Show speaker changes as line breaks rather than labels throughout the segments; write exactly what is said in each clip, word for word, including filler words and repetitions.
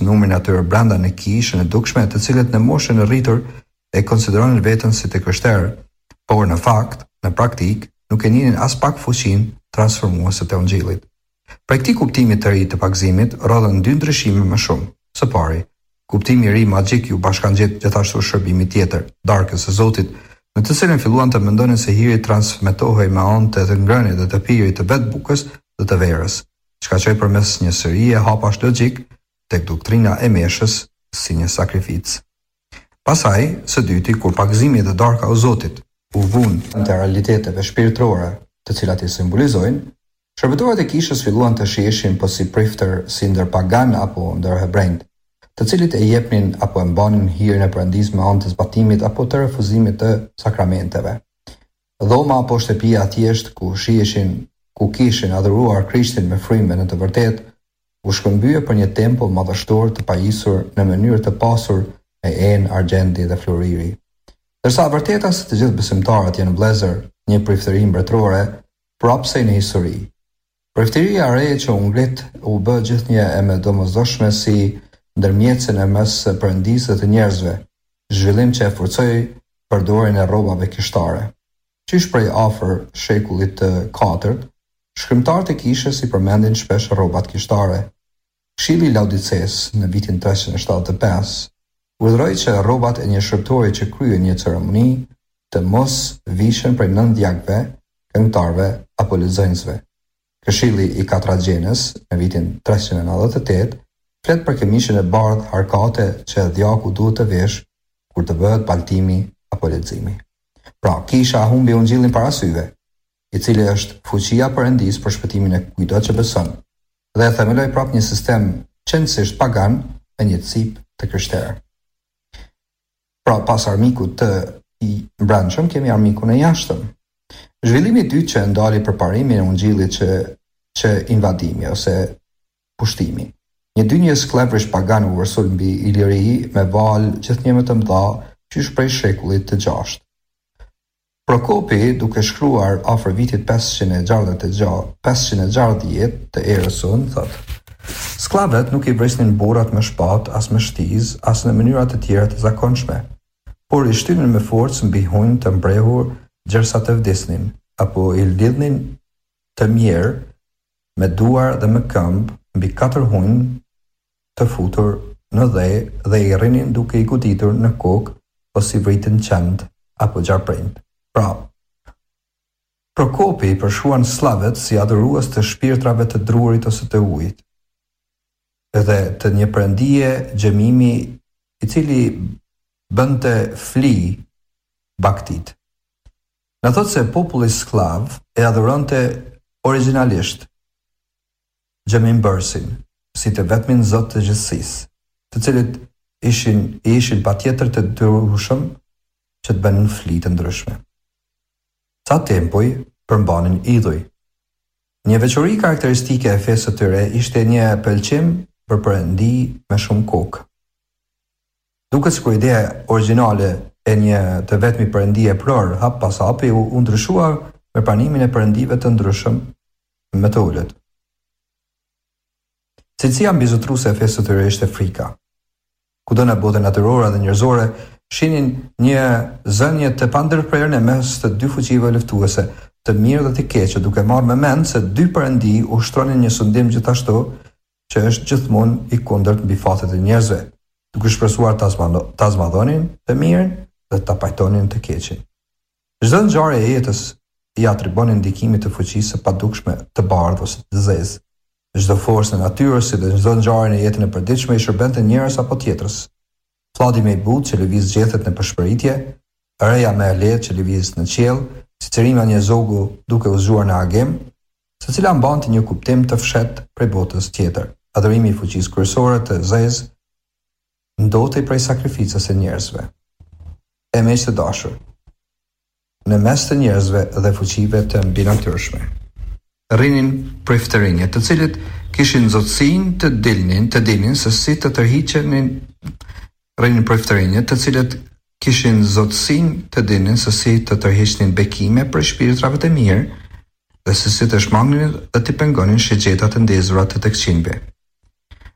numrin atyre brenda në kishën e dukshme, të cilët në moshën e rritur e konsideronin veten si të krishterë, por në fakt, në praktik, nuk e njinin as pak fuqinë transformuese të Ungjillit. Për këtij kuptimi të ri të pagëzimit, rodhen dy ndryshime më shumë. Së pari, kuptimi i ri magjik ju bashkangjet gjithashtu shërbimi tjetër, darkës së Zotit, në të cilën filluan të mendonin se hiri transmetohej me anë të të ngrënies dhe të pirit të vetë bukës dhe të verës, çka çoi përmes një serie hapash logjik tek doktrina e meshës si një sakrificë. Pastaj, së dyti, kur pagëzimi dhe darka e Zotit u vun të realiteteve shpirtërore, të cilat i simbolizojnë, shërbëtorët e kishës filluan të shiheshin po si priftër si ndër pagan apo ndër hebrejt, të cilët e jepnin apo e mbanin hirin e Perëndisë me anë të zbatimit apo të refuzimit të sakramenteve. Dhoma apo shtëpia thjesht ku shiheshin, ku kishin adhuruar Krishtin me frymë në të vërtetë, u shkëmbye për një tempull madhështor të pajisur në mënyrë të pasur me enë, argjendi dhe floriri. Dërsa vërteta se të gjithë besimtarët janë vëllezër, një priftëri mbretërore, prapse në histori. Priftëria e re që u ngrit u bë gjithnjë e me domosdoshme si ndërmjetësen e mes Perëndisë dhe të njerëzve, zhvillim që e forcoi përdorjen e rrobave kishtare. Qysh prej afër shekullit të katërt, shkrimtarët e kishës i përmendin shpesh rrobat kishtare. Këshilli i Laodices në vitin treqind e shtatëdhjetë e pesë urdhëroi që rrobat e një shërbëtori që kryen një ceremoni të mos vishen prej nën djagëve, këngëtarëve apo lexuesve. Këshilli i Katragjenës në vitin treqind e nëntëdhjetë e tetë flet për këmishën e bardhë harkate që djaku duhet të vesh kur të bëhet paltimi apo leximi. Pra, kisha humbi Ungjillin para syve, i cili është fuqia e Perëndisë për shpëtimin e kujdo që beson, dhe e themeloi prap një sistem qendësisht pagan me një cip të krishterë. Pra, pas armikut të i brendshëm, kemi armikun e jashtëm. Zhvillimi i dytë që ndali përparimin e Ungjillit që që invadimi ose pushtimi. Një dynjë skleprish pagan u vërsul mbi Iliri me valë gjithnjë më të mëdha qysh prej shekullit të gjashtë. Prokopi, duke shkruar afër vitit pesëqind e gjashtëdhjetë të erës sonë, thotë: sklavët nuk i vrisnin burrat me shpatë, as me shtizë, as në mënyra të tjera të zakonshme, por i shtynin me forcë mbi hunj të mbrehur gjersa të vdesnin, apo i lidhnin të mjerë me duar dhe me këmbë mbi katër hunj të futur në dhe dhe i rrinin duke i goditur në kokë ose i vritin qend apo gjarprind. Pra, Prokopi përshkruan slavët si adhurues të shpirtrave të drurit ose të ujit, edhe të një perëndije gjemimi i cili bënte fli baktit. Në thotë se populli sklav e adhuronte originalisht gjemimbërsin, si të vetmin Zot të gjithësisë, të cilët ishin ishin patjetër të durueshëm që të bënin fli të ndryshme. Ca tempuj përmbanin idhuj. Një veçori karakteristike e fesë së tyre ishte një pëlqim për perëndi me shumë kokë. Duket sikur ideja origjinale e një të vetmi perëndie pror hap pas hapi u, u ndryshua me pranimin e perëndive të ndryshëm me të ulët. Cilësia mbizotruese e fesë së tyre ishte frika. Kudo në botën natyrore dhe njerëzore shihnin një zënje të pandërprerë në mes të dy fuqive luftuese, të mirë dhe të keqe, duke marrë me mend se dy perëndi ushtronin një sundim gjithashtu që është gjithmonë i kundërt mbi fatet e njerëzve, duke shpresuar ta zmadhonin të mirën dhe ta pajtonin të keqin. Çdo ngjarje e jetës i atribuonin ndikimit të fuqisë së padukshme të bardhë ose të zezë. Çdo forcë e natyrës si dhe çdo ngjarje në jetën e përditshme i shërbente njerëz apo tjetrës. Fladi me i butë që lëviz gjethet në përshpëritje, reja me e lehtë që lëviz në qiell, si cerima një zogu duke u zgjuar në agim, secila mbante një kuptim të fshehtë prej botës tjetër. Adhurimi i fuqisë kryesore të zezë ndotej prej sakrificës së njerëzve. E miq të dashur, në mes të njerëzve dhe fuqive të mbinatyrshme, rrinin priftërinje, të cilët kishin zotësinë të dilnin, të dilnin se si të tërhiqenin rrinin priftërinje, të cilët kishin zotësinë të dinin se si të tërhiqnin bekime për shpirtrave të mirë dhe se si të shmangnin dhe të pengonin shigjetat të ndezura të tek qinjve.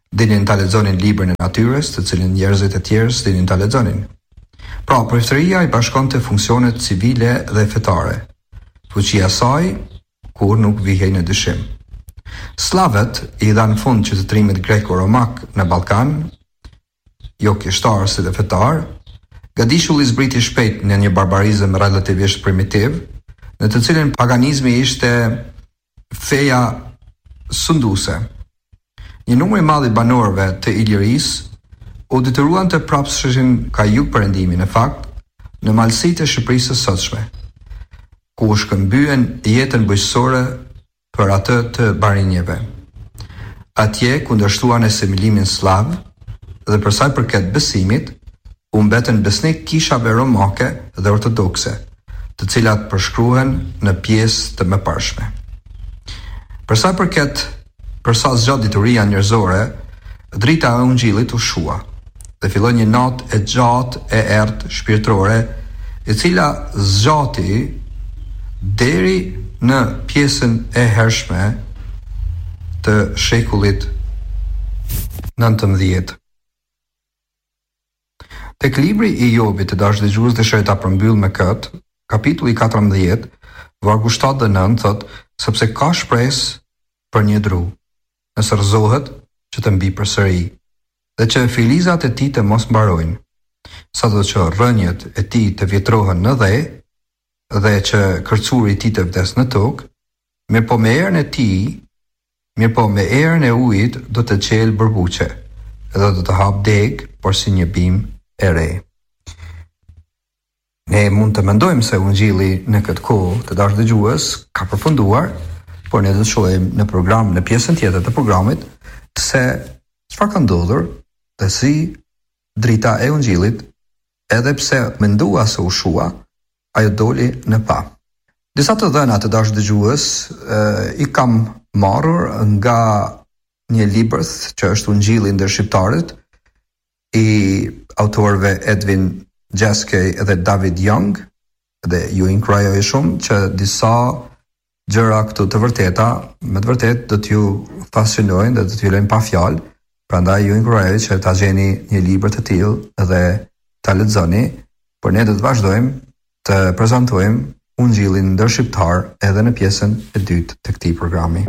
dinin ta lexonin librin e natyrës, të cilin njerëzit e tjerë dinin ta lexonin. Pra, preftëria i bashkonte funksionet civile dhe fetare. Fuqia saj kur nuk vihej në dyshim. Slavët i dhanë fund qytetërimit greko-romak në Ballkan, jo kishtar si dhe fetar, gadishulli zbriti shpejt në një barbarizëm relativisht primitiv, në të cilin paganizmi ishte feja sunduese. Një numër i madh i banorëve të Ilirisë u detyruan të prapseshin ka jug perëndimin në fakt në malësitë e Shqipërisë së sotshme, ku u shkëmbyen jetën bujqësore për atë të barinjeve. Atje kundërshtuan asimilimin slav dhe për sa i përket besimit, u mbetën besnik kishave romake dhe ortodokse, të cilat përshkruhen në pjesë të mëparshme. Për sa i përket për sa zgjat dituria njerëzore, drita e Ungjillit u shua dhe filloi një natë e gjatë e errët shpirtërore, e cila zgjati deri në pjesën e hershme të shekullit nëntëmbëdhjetë. Tek libri i Jobit të dashur dëgjues dëshiroj ta përmbyll me këtë, kapitulli katërmbëdhjetë, vargu shtatë dhe nëntë thotë, sepse ka shpresë për një dru, nëse rrezohet që të mbi përsëri, dhe që filizat e tij të mos mbarojnë, sado që rrënjët e tij të vjetrohen në dhe, dhe që kërcuri i tij të vdes në tokë, mirë po me erën e tij, mirë po me erën e ujit do të qelë bërbuqe, edhe do të hap deg, por si një bim e re. Ne mund të mendojmë se Ungjilli në këtë kohë të dashur dëgjues ka përfunduar, por ne do të shohim në program, në pjesën tjetër të programit, se çfarë ka ndodhur dhe si drita e Ungjillit, edhe pse mendua se u shua, ajo doli në pa. Disa të dhëna të dashur dëgjues i kam marrur nga një libër që është Ungjilli ndër shqiptarët, i autorëve Edwin Jaskej dhe David Young, dhe ju inkurajoj shumë që disa gjëra këtu të vërteta, me të vërtet do t'ju fascinojnë dhe do t'ju lejnë pa fjalë, prandaj ju inkurajoj që ta gjeni një libër të tillë dhe ta lexoni, por ne do të vazhdojmë të prezantojmë Ungjillin ndër shqiptar edhe në pjesën e dytë të këtij programi.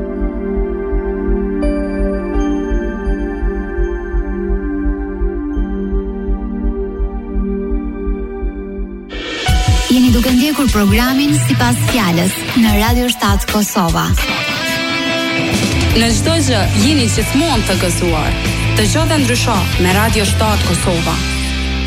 Jeni duke ndjekur programin Sipas Fjalës në Radio shtat Kosova.
Në çdo gjë jeni gjithmonë të gëzuar. Dëgjo dhe ndrysho me Radio shtat Kosova.